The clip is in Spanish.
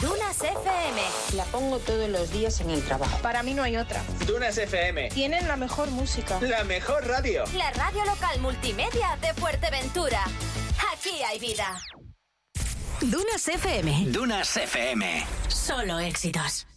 Dunas FM. La pongo todos los días en el trabajo. Para mí no hay otra. Dunas FM. Tienen la mejor música. La mejor radio. La radio local multimedia de Fuerteventura. Aquí hay vida. Dunas FM. Dunas FM. Solo éxitos.